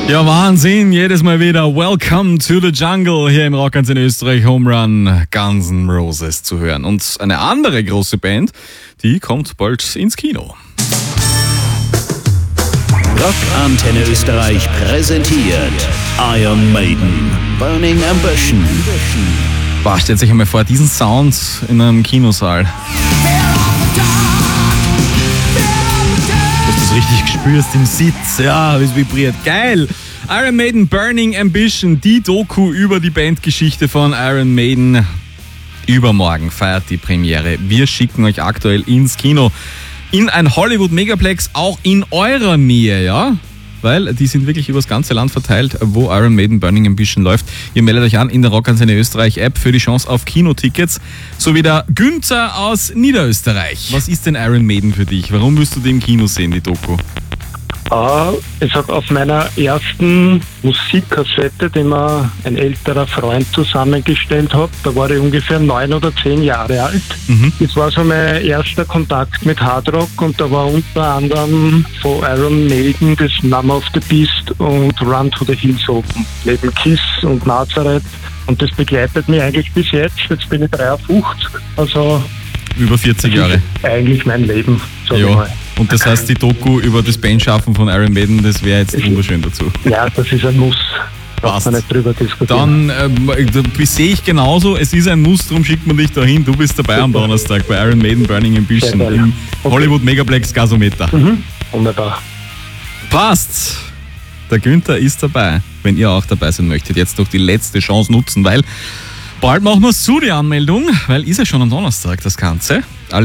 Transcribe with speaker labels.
Speaker 1: Ja, Wahnsinn, jedes Mal wieder Welcome to the Jungle hier im Rock in Österreich, Home Run, Guns N' Roses zu hören. Und eine andere große Band, die kommt bald ins Kino.
Speaker 2: Rock Antenne Österreich präsentiert Iron Maiden, Burning Ambition.
Speaker 1: Boah, stellt sich einmal vor, diesen Sound in einem Kinosaal. Dass du das richtig spürst im Sitz, ja, wie es vibriert. Geil! Iron Maiden Burning Ambition, die Doku über die Bandgeschichte von Iron Maiden. Übermorgen feiert die Premiere. Wir schicken euch aktuell ins Kino. In ein Hollywood-Megaplex, auch in eurer Nähe, ja? Weil die sind wirklich übers ganze Land verteilt, wo Iron Maiden Burning Ambition läuft. Ihr meldet euch an in der Rock Antenne Österreich App für die Chance auf Kinotickets. Sowie der Günther aus Niederösterreich. Was ist denn Iron Maiden für dich? Warum willst du die im Kino sehen, die Doku?
Speaker 3: Ich habe auf meiner ersten Musikkassette, die mir ein älterer Freund zusammengestellt hat, da war ich ungefähr 9 oder 10 Jahre alt. Das war so mein erster Kontakt mit Hardrock und da war unter anderem von Iron Maiden das Number of the Beast und Run to the Hills Open, neben Kiss und Nazareth. Und das begleitet mich eigentlich bis jetzt. Jetzt bin ich 53, also
Speaker 1: über 40 Jahre.
Speaker 3: Eigentlich mein Leben, sag ich
Speaker 1: Ja.
Speaker 3: mal.
Speaker 1: Und das heißt, die Doku über das Bandschaffen von Iron Maiden, das wäre jetzt wunderschön dazu.
Speaker 3: Ja, das ist ein Muss.
Speaker 1: Passt.
Speaker 3: Darf man nicht drüber diskutieren.
Speaker 1: Dann sehe ich genauso, es ist ein Muss, darum schickt man dich dahin. Du bist dabei am Donnerstag bei Iron Maiden Burning Ambition
Speaker 3: Sehr geil.
Speaker 1: im
Speaker 3: Okay.
Speaker 1: Hollywood Megaplex Gasometer.
Speaker 3: Wunderbar.
Speaker 1: Passt! Der Günther ist dabei, wenn ihr auch dabei sein möchtet. Jetzt noch die letzte Chance nutzen, weil bald machen wir es zu, die Anmeldung, weil ist ja schon am Donnerstag das Ganze.